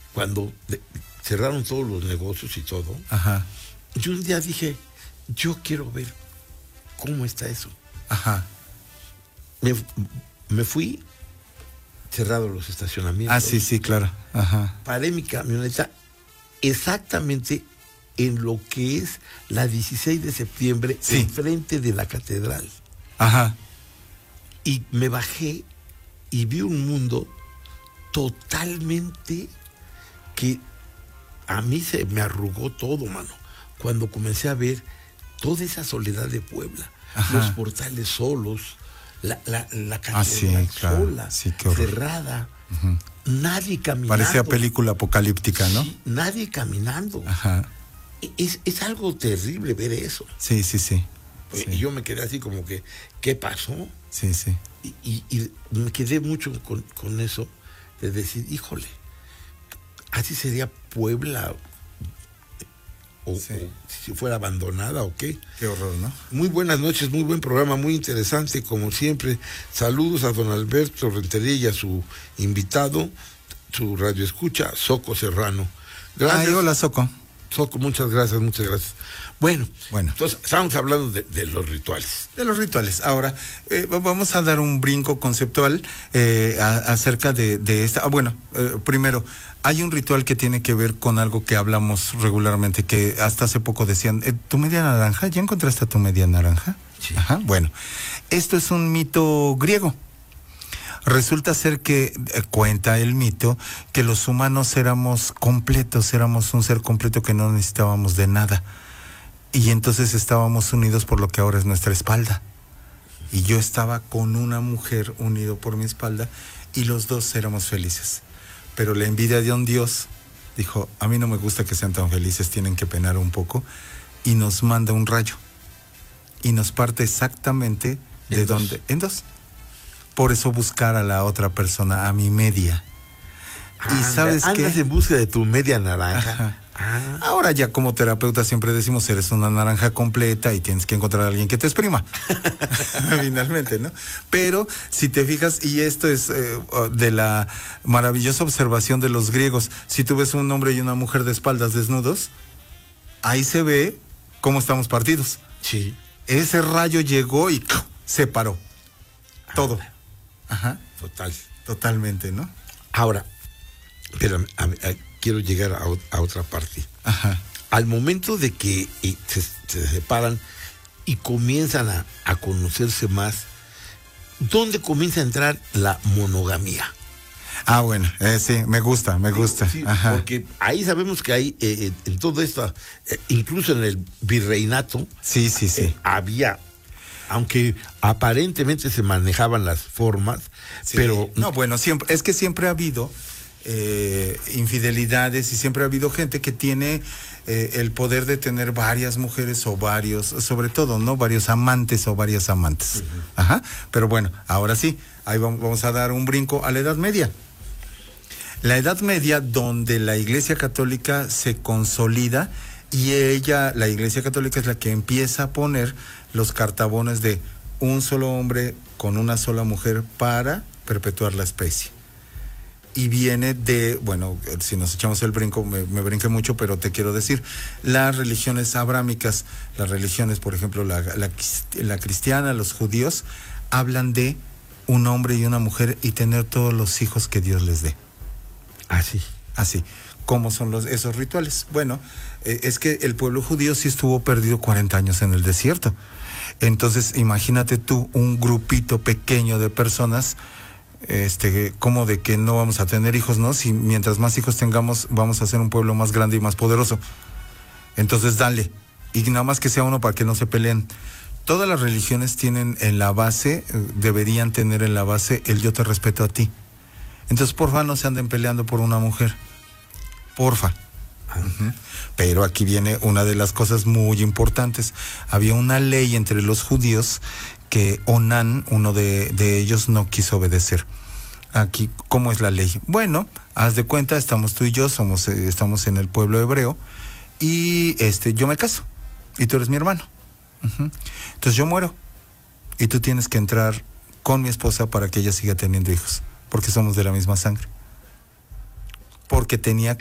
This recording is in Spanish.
cuando cerraron todos los negocios y todo, Ajá. yo un día dije, yo quiero ver cómo está eso. Ajá. Me fui, cerrados los estacionamientos. Ah, sí, claro. Ajá. Paré mi camioneta exactamente en lo que es la 16 de septiembre, Sí. enfrente de la catedral. Ajá. Y me bajé y vi un mundo totalmente que a mí se me arrugó todo, mano. Cuando comencé a ver toda esa soledad de Puebla, Ajá. los portales solos, la catedral sí, claro. sola, Sí, qué horror. cerrada, Ujú. nadie caminando. Parecía película apocalíptica, ¿no? Sí, nadie caminando. Ajá. Es algo terrible ver eso. Sí. Y yo me quedé así como que, ¿qué pasó? Sí. Y me quedé mucho con eso, de decir, híjole, así sería Puebla, o si fuera abandonada o qué. Qué horror, ¿no? Muy buenas noches, muy buen programa, muy interesante, como siempre. Saludos a don Alberto Rentería y a su invitado, su radioescucha, Soco Serrano. Gracias. Ay, hola, Soco. Soco, muchas gracias. Bueno, entonces estamos hablando de los rituales. De los rituales. Ahora, vamos a dar un brinco conceptual acerca de esta. Primero, hay un ritual que tiene que ver con algo que hablamos regularmente, que hasta hace poco decían, ¿tu media naranja? ¿Ya encontraste a tu media naranja? Sí. Ajá, bueno. Esto es un mito griego. Resulta ser que, cuenta el mito, que los humanos éramos completos, éramos un ser completo que no necesitábamos de nada. Y entonces estábamos unidos por lo que ahora es nuestra espalda. Y yo estaba con una mujer unido por mi espalda y los dos éramos felices. Pero la envidia de un Dios dijo, a mí no me gusta que sean tan felices, tienen que penar un poco. Y nos manda un rayo. Y nos parte exactamente de dónde. En dos. Por eso buscar a la otra persona, a mi media. Y ¿sabes qué? Andas en busca de tu media naranja. Ajá. Ahora ya como terapeuta siempre decimos, eres una naranja completa y tienes que encontrar a alguien que te exprima. Finalmente, ¿no? Pero si te fijas, y esto es de la maravillosa observación de los griegos, si tú ves un hombre y una mujer de espaldas desnudos, ahí se ve cómo estamos partidos. Sí. Ese rayo llegó y separó todo. Ajá. Totalmente, ¿no? Ahora, espérame, quiero llegar a otra parte. Ajá. Al momento de que se separan y comienzan a conocerse más, ¿dónde comienza a entrar la monogamía? Ah, bueno, sí, me gusta. Sí, Ajá. porque ahí sabemos que hay, en todo esto, incluso en el virreinato, Sí. había, aunque aparentemente se manejaban las formas, Sí. pero... No, bueno, siempre ha habido infidelidades y siempre ha habido gente que tiene el poder de tener varias mujeres o varios, sobre todo, ¿no? Varios amantes o varias amantes. Uh-huh. Ajá. Pero bueno, ahora sí, ahí vamos a dar un brinco a la Edad Media. La Edad Media, donde la Iglesia Católica se consolida y la Iglesia Católica es la que empieza a poner los cartabones de un solo hombre con una sola mujer para perpetuar la especie. Y viene si nos echamos el brinco, me brinqué mucho, pero te quiero decir, las religiones abrámicas, las religiones, por ejemplo, la cristiana, los judíos, hablan de un hombre y una mujer y tener todos los hijos que Dios les dé. Así. ¿Cómo son esos rituales? Bueno, es que el pueblo judío sí estuvo perdido 40 años en el desierto. Entonces, imagínate tú, un grupito pequeño de personas, como de que no vamos a tener hijos, ¿no? Si mientras más hijos tengamos, vamos a ser un pueblo más grande y más poderoso. Entonces, dale. Y nada más que sea uno para que no se peleen. Todas las religiones tienen en la base, deberían tener en la base el yo te respeto a ti. Entonces, porfa, no se anden peleando por una mujer. Porfa. Uh-huh. Pero aquí viene una de las cosas muy importantes. Había una ley entre los judíos que Onán, uno de ellos, no quiso obedecer. Aquí, ¿cómo es la ley? Bueno, haz de cuenta, estamos tú y yo, estamos en el pueblo hebreo, y yo me caso, y tú eres mi hermano. Uh-huh. Entonces yo muero, y tú tienes que entrar con mi esposa para que ella siga teniendo hijos, porque somos de la misma sangre. Porque tenía